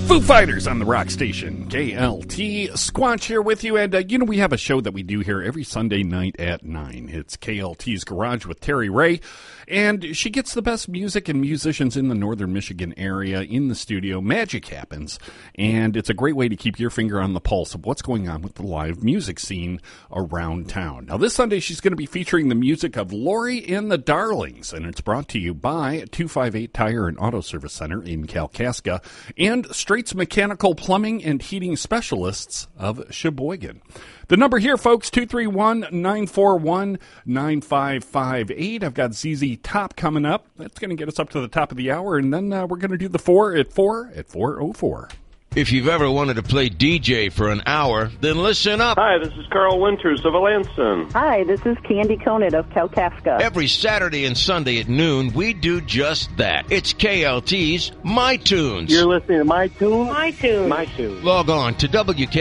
Foo Fighters on the Rock Station, KLT. Squatch here with you, and we have a show that we do here every Sunday night at 9. It's KLT's Garage with Terry Ray, and she gets the best music and musicians in the northern Michigan area in the studio. Magic happens, and it's a great way to keep your finger on the pulse of what's going on with the live music scene around town. Now, this Sunday, she's going to be featuring the music of Lori and the Darlings, and it's brought to you by 258 Tire and Auto Service Center in Kalkaska, and Straits Mechanical Plumbing and Heating Specialists of Sheboygan. The number here, folks, 231-941-9558. I've got ZZ Top coming up. That's going to get us up to the top of the hour, and then we're going to do the 4 at 4:04. If you've ever wanted to play DJ for an hour, then listen up. Hi, this is Carl Winters of Alanson. Hi, this is Candy Conant of Kalkaska. Every Saturday and Sunday at noon, we do just that. It's KLT's My Tunes. You're listening to My Tunes? My Tunes. My Tunes. Log on to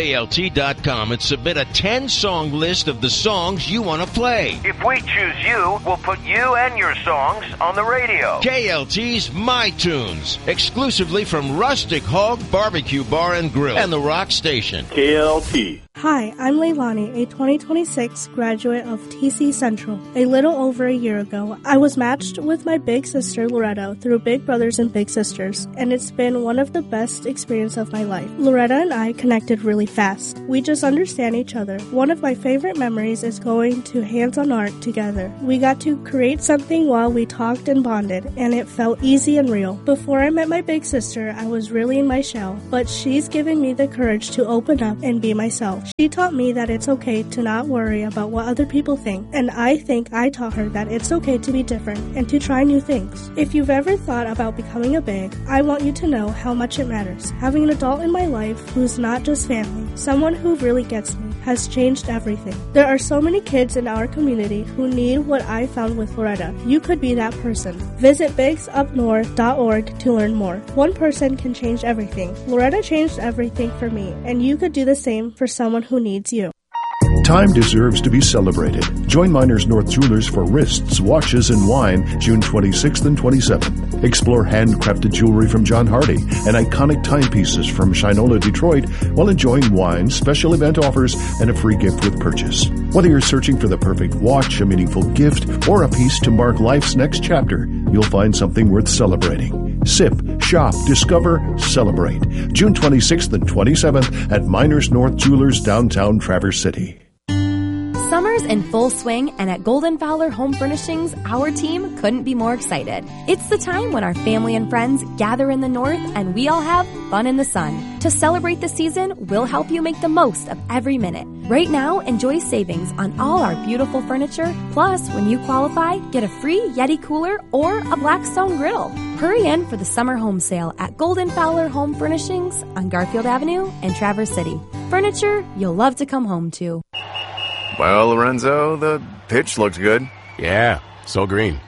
WKLT.com and submit a 10-song list of the songs you want to play. If we choose you, we'll put you and your songs on the radio. KLT's My Tunes, exclusively from Rustic Hog Barbecue Bar and Grill and the Rock Station. KLT. Hi, I'm Leilani, a 2026 graduate of TC Central. A little over a year ago, I was matched with my big sister Loretta through Big Brothers and Big Sisters, and it's been one of the best experiences of my life. Loretta and I connected really fast. We just understand each other. One of my favorite memories is going to hands-on art together. We got to create something while we talked and bonded, and it felt easy and real. Before I met my big sister, I was really in my shell, but she's given me the courage to open up and be myself. She taught me that it's okay to not worry about what other people think, and I think I taught her that it's okay to be different and to try new things. If you've ever thought about becoming a big, I want you to know how much it matters. Having an adult in my life who's not just family, someone who really gets me, has changed everything. There are so many kids in our community who need what I found with Loretta. You could be that person. Visit bigsupnorth.org to learn more. One person can change everything. Loretta changed everything for me, and you could do the same for someone who needs you. Time deserves to be celebrated. Join Miners North Jewelers for wrists, watches, and wine June 26th and 27th. Explore handcrafted jewelry from John Hardy and iconic timepieces from Shinola Detroit while enjoying wine, special event offers, and a free gift with purchase. Whether you're searching for the perfect watch, a meaningful gift, or a piece to mark life's next chapter, you'll find something worth celebrating. Sip, shop, discover, celebrate. June 26th and 27th at Miners North Jewelers, downtown Traverse City. Summer's in full swing, and at Golden Fowler Home Furnishings, our team couldn't be more excited. It's the time when our family and friends gather in the north and we all have fun in the sun. To celebrate the season, we'll help you make the most of every minute. Right now, enjoy savings on all our beautiful furniture. Plus, when you qualify, get a free Yeti cooler or a Blackstone griddle. Hurry in for the summer home sale at Golden Fowler Home Furnishings on Garfield Avenue in Traverse City. Furniture you'll love to come home to. Well, Lorenzo, the pitch looked good. Yeah, so green.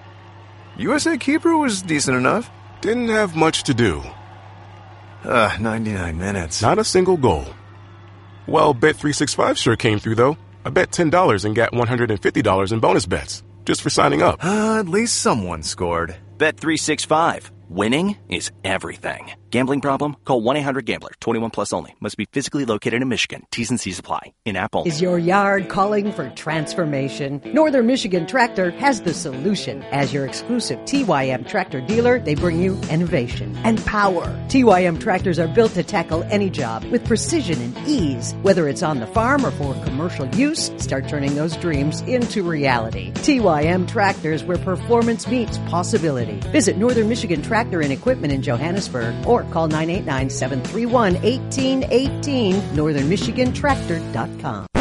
USA keeper was decent enough. Didn't have much to do. 99 minutes. Not a single goal. Well, Bet365 sure came through, though. I bet $10 and got $150 in bonus bets, just for signing up. At least someone scored. Bet365. Winning is everything. Gambling problem? Call 1-800-GAMBLER. 21 plus only. Must be physically located in Michigan. T's and C's apply. In-app only. Is your yard calling for transformation? Northern Michigan Tractor has the solution. As your exclusive TYM tractor dealer, they bring you innovation and power. TYM tractors are built to tackle any job with precision and ease. Whether it's on the farm or for commercial use, start turning those dreams into reality. TYM tractors, where performance meets possibility. Visit Northern Michigan Tractor and Equipment in Johannesburg or call 989-731-1818, northernmichigantractor.com.